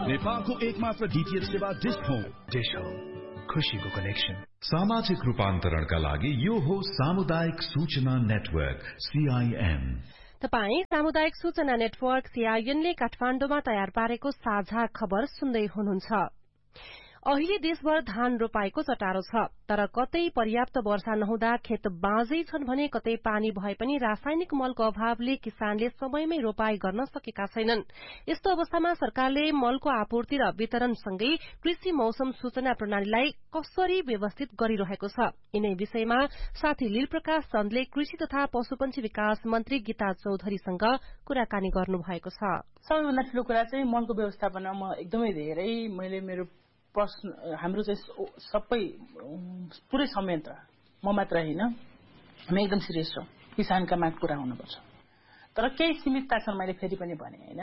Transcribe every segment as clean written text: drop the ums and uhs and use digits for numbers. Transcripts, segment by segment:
नेपालको एकमात्र डीटीएच सेवा डिश होम। खुशीको कनेक्सन। सामाजिक रूपान्तरणका लागि यो हो सामुदायिक सूचना नेटवर्क CIN। तपाई सामुदायिक सूचना नेटवर्क CIN ले काठमाडौँमा तयार पारेको साझा खबर सुन्दै हुनुहुन्छ। अहिले देशभर धान रोपाएको चटारो छ, तर कतै पर्याप्त वर्षा नहुँदा खेत बाँझै छन् भने कतै पानी भए पनि रासायनिक मलको अभावले किसानले समयमै रोपाई गर्न सकेका छैनन्। यस्तो अवस्थामा सरकारले मलको आपूर्ति र वितरणसँगै कृषि मौसम सूचना प्रणालीलाई कसरी व्यवस्थित गरिरहेको छ, यिनै विषयमा साथी लीलप्रकाश चन्दले कृषि तथा पशुपन्छी विकास मन्त्री गीता चौधरीसँग कुराकानी गर्नुभएको छ। सबैभन्दा ठूलो कुरा चाहिँ मलको व्यवस्थापनमा एकदमै धेरै मैले मेरो हाम्रो चाहिँ सबै पुरै संयन्त्र म मात्र हैन, हामी एकदम सिरियस छौं। किसानका माग पूरा हुनुपर्छ, तर केही सीमितता छन्। मैले फेरि पनि भने हैन,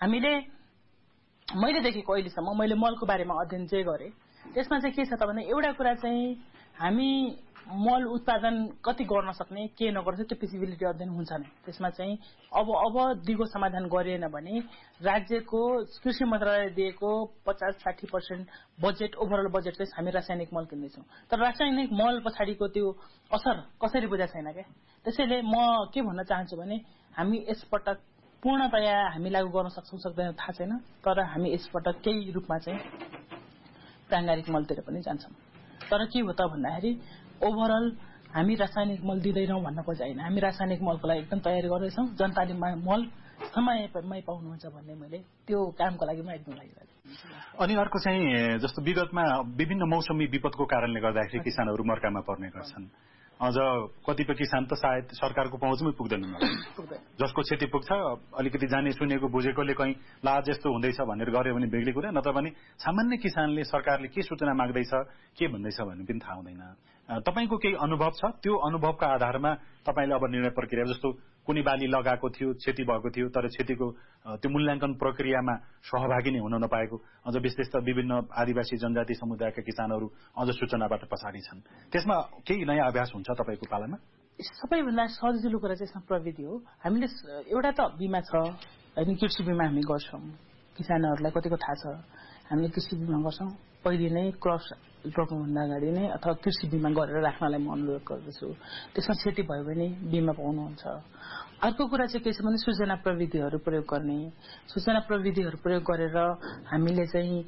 मैले देखेको अहिलेसम्म मैले मलको बारेमा अध्ययन चाहिँ गरे, त्यसमा चाहिँ के छ त भने एउटा कुरा चाहिँ हामी मल उत्पादन कति गर्न सक्ने के नगर्छ त्यो फिजिबिलिटी अध्ययन हुन्छ नै। त्यसमा चाहिँ अब दिगो समाधान गरिएन भने राज्यको कृषि मन्त्रालयले दिएको 50-60% बजेट ओभरअल बजेट चाहिँ हामी रासायनिक मल किन्दैछौँ, तर रासायनिक मल पछाडिको त्यो असर कसरी बुझा छैन क्या। त्यसैले म के भन्न चाहन्छु भने हामी यसपटक पूर्णतया हामी लागू गर्न सक्छौं सक्दैनौं थाहा छैन, तर हामी यसपटक केही रूपमा चाहिँ प्राङ्गारिक मलतिर पनि जान्छौं। तर के हो त भन्दाखेरि ओभरअल हामी रासायनिक मल दिँदैनौं भन्न खोजेन, हामी रासायनिक मलको लागि एकदम तयारी गर्दैछौं। जनताले मल समयमै पाउनुहुन्छ भन्ने मैले त्यो कामको लागि म एकदम लागिरहेको छु। अनि अर्को चाहिँ जस्तो विगतमा विभिन्न मौसमी विपदको कारणले गर्दाखेरि किसानहरू मर्कामा पर्ने गर्छन्। अझ कतिपय किसान त सायद सरकारको पहुँचमै पुग्दैन, जसको क्षति पुग्छ अलिकति जाने सुनेको बुझेकोले कहीँ लाज यस्तो हुँदैछ भनेर गर्यो भने बेग्लै कुरा, नत्र भने सामान्य किसानले सरकारले के सूचना माग्दैछ के भन्दैछ भन्ने पनि थाहा हुँदैन। तपाईको केही अनुभव छ, त्यो अनुभवका आधारमा तपाईले अब निर्णय प्रक्रिया जस्तो कुनै बाली लगाएको थियो, क्षति भएको थियो, तर क्षतिको त्यो मूल्याङ्कन प्रक्रियामा सहभागी नै हुन नपाएको अझ विशेष त विभिन्न आदिवासी जनजाति समुदायका किसानहरू अझ सूचनाबाट पछाडि छन्, त्यसमा केही नयाँ अभ्यास हुन्छ तपाईको पालामा? सबैभन्दा सजिलो कुरा चाहिँ प्रविधि हो। हामीले एउटा त बिमा छ हैन, कृषि बिमा हामी गर्छौं। किसानहरूलाई कतिको थाहा छ, हामीले कृषि बिमा गर्छौं। पहिले नै क्रप रोप्नुभन्दा अगाडि नै अथवा कृषि बिमा गरेर राख्नलाई म अनुरोध गर्दछु। त्यसमा क्षति भयो भने बिमा पाउनुहुन्छ। अर्को कुरा चाहिँ के छ भने सूचना प्रविधिहरू प्रयोग गर्ने। सूचना प्रविधिहरू प्रयोग गरेर हामीले चाहिँ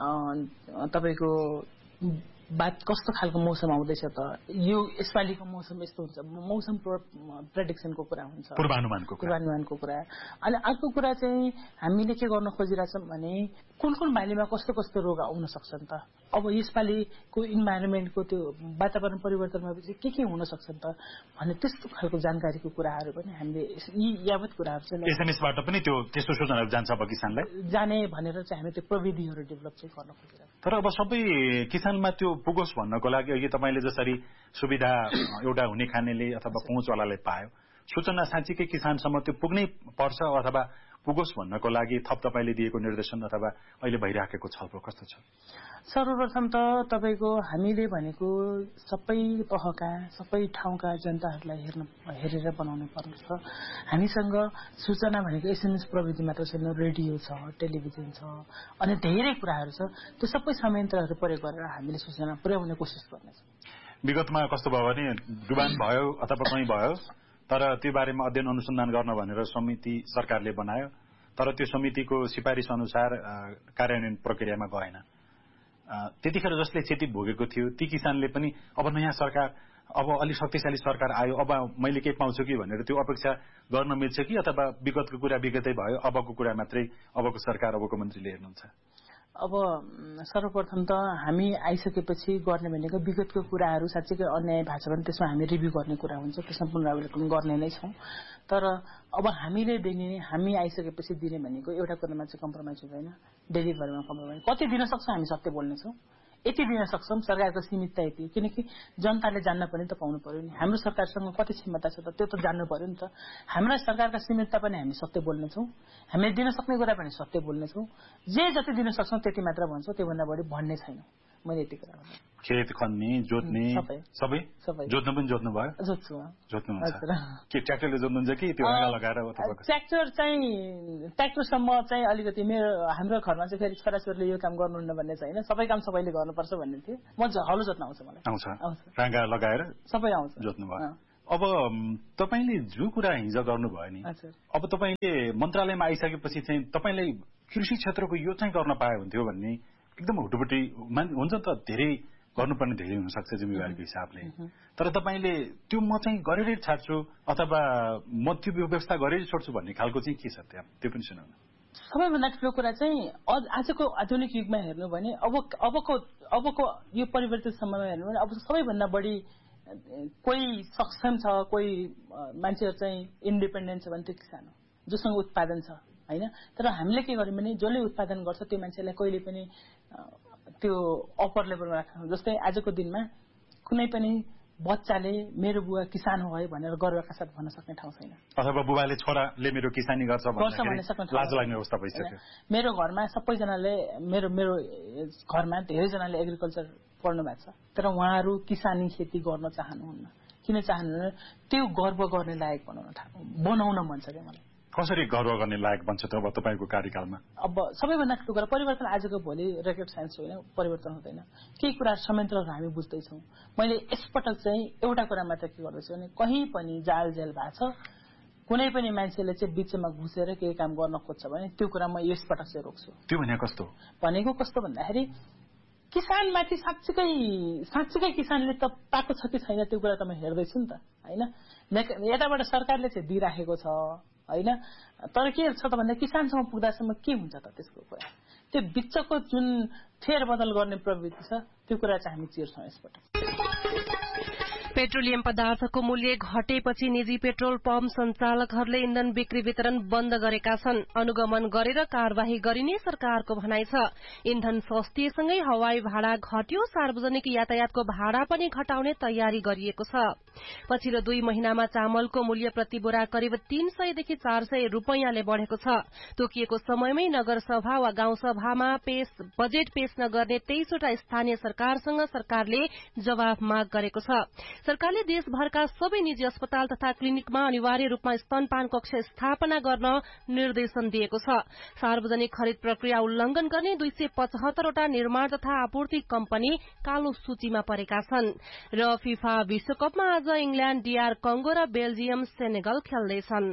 तपाईको बात कस्तो खालको मौसम आउँदैछ त, यो यसपालिको मौसम यस्तो हुन्छ, मौसम प्रेडिक्सनको कुरा हुन्छ, पूर्वानुमानको कुरा। अनि अर्को कुरा चाहिँ हामीले के गर्न खोजिरहेछौँ भने कुन बालीमा कस्तो कस्तो रोग आउन सक्छन् त, अब यसपालिको इन्भाइरोमेन्टको त्यो वातावरण परिवर्तन भएपछि के हुन सक्छन् त भन्ने त्यस्तो खालको जानकारीको कुराहरू पनि हामीले यी यावत कुराहरू चाहिँ एसएमएसबाट पनि त्यस्तो सूचनाहरू जान्छ अब किसानलाई जाने भनेर चाहिँ हामी त्यो प्रविधिहरू डेभलप चाहिँ गर्न खोजिरहेछौँ। तर अब सबै किसानमा त्यो पुगोस् भन्नको लागि अघि तपाईले जसरी सुविधा एउटा हुने खानेले अथवा पहुँचवालाले पायो, सूचना साँच्चीकै किसानसम्म त्यो पुग्नै पर्छ अथवा पुगोस् भन्नको लागि थप तपाईले दिएको निर्देशन अथवा अहिले भइराखेको छलफल कस्तो छ? सर्वप्रथम त तपाईको हामीले भनेको सबै तहका सबै ठाउँका जनताहरूलाई हेरेर बनाउनु पर्छ। हामीसँग सूचना भनेको एसएमएस प्रविधि मात्र छैन, रेडियो छ, टेलिभिजन छ, अनि धेरै कुराहरू छ। त्यो सबै संयन्त्रहरू प्रयोग गरेर हामीले सूचना पुर्याउने कोसिस गर्नेछौँ। विगतमा कस्तो भयो भने डुबान भयो अथवा कहीँ भयो, तर त्यो बारेमा अध्ययन अनुसन्धान गर्न भनेर समिति सरकारले बनायो, तर त्यो समितिको सिफारिस अनुसार कार्यान्वयन प्रक्रियामा गएन। त्यतिखेर जसले क्षति भोगेको थियो ती किसानले पनि अब नयाँ सरकार, अब अलि शक्तिशाली सरकार आयो, अब मैले के पाउँछु कि भनेर त्यो अपेक्षा गर्न मिल्छ कि अथवा विगतको कुरा विगतै भयो, अबको कुरा मात्रै अबको सरकार अबको मन्त्रीले हेर्नुहुन्छ? अब सर्वप्रथम त हामी आइसकेपछि गर्ने भनेको विगतको कुराहरू साँच्चै अन्याय भएको छ भने त्यसमा हामी रिभ्यू गर्ने कुरा हुन्छ, त्यसमा पुनरावलोकन गर्ने नै छौं। तर अब हामीले दिने, हामी आइसकेपछि दिने भनेको एउटा कुरामा चाहिँ कम्प्रोमाइज हुँदैन, डेलिभरीमा कम्प्रोमाइज। कति दिन सक्छौं हामी सत्य बोल्नेछौं, यति दिन सक्छौं। सरकारको सीमितता यति, किनकि जनताले जान्न पनि त पाउनु पर्यो नि, हाम्रो सरकारसँग कति क्षमता छ त त्यो त जान्नु पर्यो नि त। हाम्रा सरकारका सीमितता पनि हामी सत्य बोल्नेछौं, हामीले दिन सक्ने कुरा पनि सत्य बोल्नेछौं। जे जति दिन सक्छौं त्यति मात्र भन्छौं, त्योभन्दा बढी भन्ने छैन। मैले यति कुरा भन्छु। खेत खन्ने जोत्ने सबै जोत्नु पनि जोत्नु भयो जोत्नुहुन्छ के ट्र्याक्टरले जोत्नुहुन्छ कि त्यो हाँगा लगाएर ट्र्याक्टरसम्म चाहिँ अलिकति हाम्रो घरमा चाहिँ फेरि छोराछोरीले यो काम गर्नुहुन्न भन्ने चाहिँ होइन सबै काम सबैले गर्नुपर्छ भन्ने थियो म हलो जोत्न आउँछ मलाई आउँछ हाँगा लगाएर सबै आउँछ जोत्नु भयो अब तपाईले जो कुरा हिजो गर्नुभयो नि अब तपाईले मन्त्रालयमा आइसकेपछि चाहिँ तपाईले कृषि क्षेत्रको यो चाहिँ गर्न पाए हुन्थ्यो भन्ने एकदम हुटुपटी हुन्छ त धेरै गर्नुपर्ने धेरै हुनसक्छ जिम्मेवारीको हिसाबले तर तपाईले त्यो म चाहिँ गरेरै छाड्छु अथवा म त्यो व्यवस्था गरेरै छोड्छु भन्ने खालको चाहिँ के छ त्यहाँ त्यो पनि सुनाउनु सबैभन्दा ठुलो कुरा चाहिँ आजको आधुनिक युगमा हेर्नु भने अबको यो परिवर्तित समयमा हेर्नु भने अब सबैभन्दा बढी कोही सक्षम छ कोही मान्छेहरू चाहिँ इन्डिपेन्डेन्ट छ भने त्यो किसान हो जोसँग उत्पादन छ हैन तर हामीले के गर्यौं भने जसले उत्पादन गर्छ त्यो मान्छेलाई कहिले पनि त्यो अपर लेभलमा राख्नु जस्तै आजको दिनमा कुनै पनि बच्चाले मेरो बुवा किसान हो है भनेर गर्वका साथ भन्न सक्ने ठाउँ छैन अथवा बुबाले छोराले मेरो किसानी गर्छ भन्ने लाज लाग्ने अवस्था भइसक्यो मेरो घरमा सबैजनाले मेरो घरमा धेरैजनाले एग्रिकल्चर पढ्नु भएको छ तर उहाँहरू किसानी खेती गर्न चाहनुहुन्न किन चाहनुहुन्न त्यो गर्व गर्ने लायक बनाउन मन छ क्या मलाई कसरी गर्व गर्ने लायक बन्छ त अब तपाईको कार्यकालमा अब सबैभन्दा ठुलो कुरा परिवर्तन आजको भोलि रकेट साइन्स होइन परिवर्तन हुँदैन केही कुरा संयन्त्रहरू हामी बुझ्दैछौँ मैले यसपटक चाहिँ एउटा कुरा मात्र के गर्दैछु भने कहीँ पनि जाल जेल भएको छ कुनै पनि मान्छेले चाहिँ बिचमा घुसेर केही काम गर्न खोज्छ भने त्यो कुरा म यसपटक चाहिँ रोक्छु त्यो भनेको कस्तो भन्दाखेरि किसानमाथि साँच्चीकै किसानले त पाएको छ कि छैन त्यो कुरा त म हेर्दैछु नि त होइन यताबाट सरकारले चाहिँ दिइराखेको छ हैन तर के छ त भन्दा किसानसम्म पुग्दासम्म के हुन्छ त त्यसको कुरा त्यो बिचको जुन फेरबदल गर्ने प्रवृत्ति छ त्यो कुरा चाहिँ हामी चिर्छौं यसबाट पेट्रोलियम पदार्थको मूल्य घटेपछि निजी पेट्रोल पम्प सञ्चालकहरूले इन्धन बिक्री वितरण बन्द गरेका छन् अनुगमन गरेर कार्यवाही गरिने सरकारको भनाइ छ इन्धन सस्तिएसँगै हवाई भाडा घट्यो सार्वजनिक यातायातको भाडा पनि घटाउने तयारी गरिएको छ पछिल्लो 2 महिनामा चामलको मूल्य प्रति बोरा करिब 300 देखि 400 रुपैयाँले बढ़ेको छ तोकिएको समयमै नगरसभा वा गाउँसभामा बजेट पेश नगर्ने 23 वटा स्थानीय सरकारसँग सरकारले जवाफ माग गरेको छ सरकारले देशभरका सबै निजी अस्पताल तथा क्लिनिकमा अनिवार्य रूपमा स्तनपान कक्ष स्थापना गर्न निर्देशन दिएको छ सार्वजनिक खरिद प्रक्रिया उल्लंघन गर्ने 275 वटा निर्माण तथा आपूर्ति कम्पनी कालो सूचीमा परेका छन् र फिफा विश्वकपमा आज इंग्ल्याण्ड डीआर कंगो र बेल्जियम सेनेगल खेल्दैछन्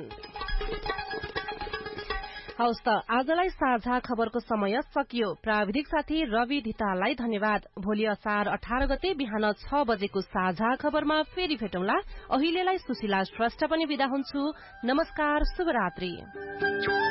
हवस् त आजलाई साझा खबरको समय सकियो प्राविधिक साथी रवि धिताललाई धन्यवाद भोलि असार 18 गते बिहान 6 बजेको साझा खबरमा फेरि भेटौँला अहिलेलाई सुशीला श्रेष्ठ पनि बिदा हुन्छु नमस्कार शुभरात्रि